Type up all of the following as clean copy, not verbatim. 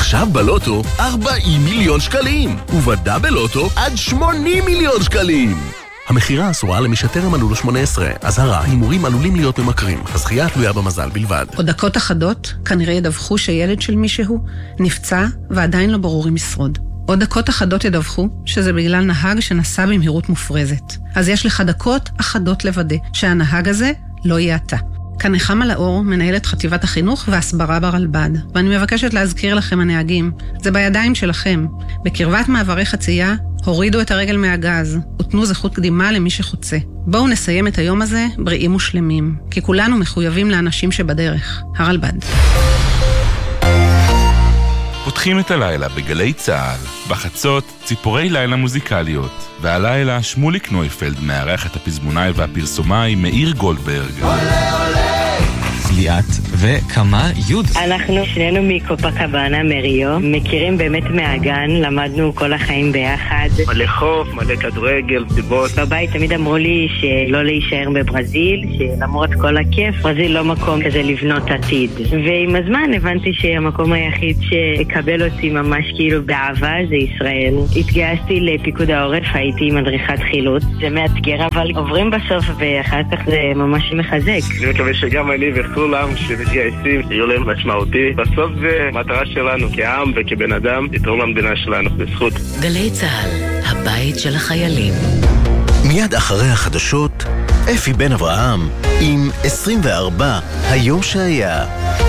עכשיו בלוטו 40 מיליון שקלים, ובדאבל לוטו עד 80 מיליון שקלים. המחירה אסורה למי שטרם מלאו לו 18. אזהרה, הימורים עלולים להיות ממכרים. הזכייה תלויה במזל בלבד. עוד דקות אחדות כנראה ידווחו שילד של מישהו נפצע ועדיין לא ברור אם ישרוד. עוד דקות אחדות ידווחו שזה בגלל נהג שנסע במהירות מופרזת. אז יש לך דקות אחדות לוודא שהנהג הזה לא יהיה אתה. כאן נחמה לאור, מנהלת חטיבת החינוך והסברה ברלב"ד. ואני מבקשת להזכיר לכם הנהגים, זה בידיים שלכם. בקרבת מעברי חצייה, הורידו את הרגל מהגז, ותנו זכות קדימה למי שחוצה. בואו נסיים את היום הזה בריאים ושלמים, כי כולנו מחויבים לאנשים שבדרך. הרלב"ד. פותחים את הלילה בגלי צהל, בחצות ציפורי לילה מוזיקליות, והלילה שמוליק נויפלד מארח את הפזמונאי והפרסומאי מאיר גולדברג. ליאת וכמה יוד. אנחנו שנינו מקופקבנה מריו, מכירים באמת מהגן, למדנו כל החיים ביחד. מלא חוף, מלא כדורגל, סיבות. בבית תמיד אמרו לי שלא להישאר בברזיל, שלמרות כל הכיף, ברזיל לא מקום כזה לבנות עתיד. ועם הזמן הבנתי שהמקום היחיד שקבל אותי ממש כאילו באהבה זה ישראל. התגייסתי לפיקוד העורף, הייתי מדריכת חילוץ. זה מאתגר, אבל עוברים בסוף ואחר כך זה ממש מחזק. אני מקווה שגם אני וכולם שמתגייסים יהיו להם משמעותי. בסוף זה מטרה שלנו כעם וכבן אדם לתרום למדינה שלנו בזכות. גלי צהל, הבית של החיילים. מיד אחרי החדשות, אפי בן אברהם עם 24 היום שהיה.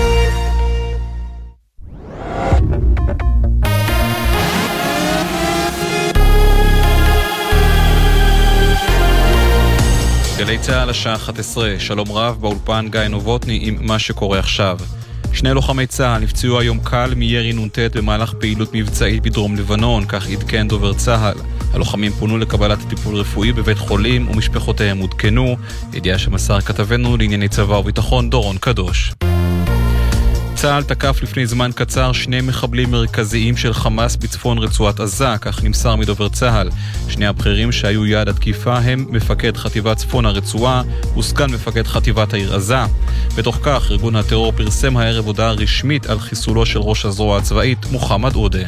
גלי צהל השעה 11, שלום רב, באולפן גיא נובוטני עם מה שקורה עכשיו. שני לוחמי צהל נפצעו היום קל מירי נ"ט במהלך פעילות מבצעית בדרום לבנון, כך עדכן דובר צהל. הלוחמים פונו לקבלת טיפול רפואי בבית חולים ומשפחותיהם עודכנו, ידיעה שמסר כתבנו לענייני צבא וביטחון דורון קדוש. צה"ל תקף לפני זמן קצר שני מחבלים מרכזיים של חמאס בצפון רצועת עזה, כך נמסר מדובר צה"ל. שני הבכירים שהיו יעד התקיפה הם מפקד חטיבת צפון הרצועה וסגן מפקד חטיבת העיר עזה. בתוך כך, ארגון הטרור פרסם הערב הודעה רשמית על חיסולו של ראש הזרוע הצבאית מוחמד עודה.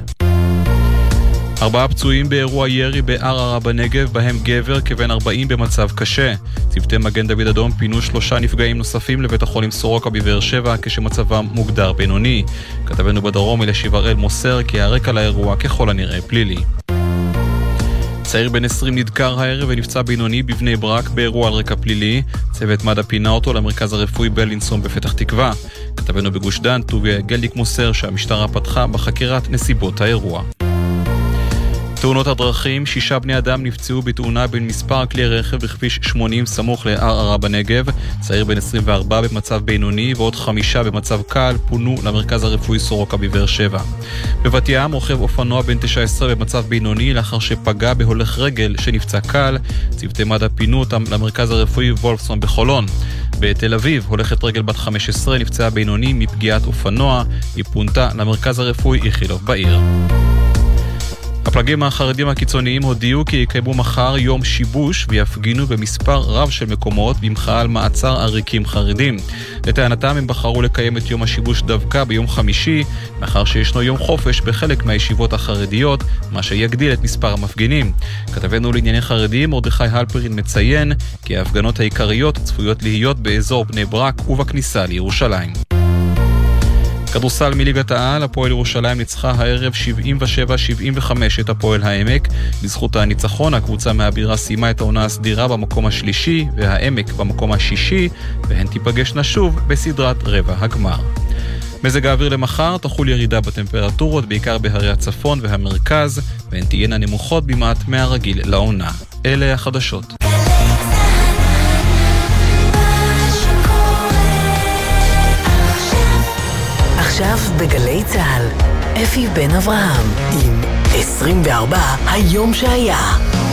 4 פצועים באירוע ירי בערערה בנגב, בהם גבר כבן 40 במצב קשה. צוותי מגן דוד אדום פינו 3 נפגעים נוספים לבית החולים סורוקה בבאר שבע, כשמצבם מוגדר בינוני. כתבנו בדרום אלישיב הראל מוסר כי הרקע לאירוע ככל הנראה פלילי. צעיר בן 20 נדקר הערב ונפצע בינוני בבני ברק באירוע על רקע פלילי. צוות מד"א פינה אותו למרכז הרפואי בלינסון בפתח תקווה. כתבנו בגוש דן טוביה גלדיק מוסר שהמשטרה פתחה בחקירת נסיבות האירוע. תאונות הדרכים, 6 בני אדם נפצעו בתאונה בין מספר כלי רכב בכביש 80 סמוך לערערה בנגב. צעיר בן 24 במצב בינוני ועוד 5 במצב קל פונו למרכז הרפואי סורוקה בבאר שבע. בבת ים רוכב אופנוע בן 19 במצב בינוני לאחר שפגע בהולך רגל שנפצע קל. צוותי מד"א פינו אותם למרכז הרפואי וולפסון בחולון. בתל אביב הולכת רגל בת 15 נפצעה בינוני מפגיעת אופנוע. היא פונתה למרכז הרפואי איכילוב בעיר. הפלגים החרדים הקיצוניים הודיעו כי יקיימו מחר יום שיבוש ויפגינו במספר רב של מקומות במחאה על מעצר עריקים חרדים. לטענתם הם בחרו לקיים את יום השיבוש דווקא ביום חמישי, מאחר שישנו יום חופש בחלק מהישיבות החרדיות, מה שיגדיל את מספר המפגינים. כתבנו לענייני חרדים מרדכי הלפרין מציין כי ההפגנות העיקריות צפויות להיות באזור בני ברק ובכניסה לירושלים. כדורסל מליגת העל, הפועל ירושלים ניצחה הערב 77-75 את הפועל העמק. בזכות הניצחון, הקבוצה מהבירה סיימה את העונה הסדירה במקום השלישי והעמק במקום השישי, והן תיפגשנה שוב בסדרת רבע הגמר. מזג האוויר למחר תחול ירידה בטמפרטורות, בעיקר בהרי הצפון והמרכז, והן תהיינה נמוכות במעט מהרגיל לעונה. אלה החדשות. עכשיו בגלי צהל, אפי בן אברהם עם 24 היום שהיה.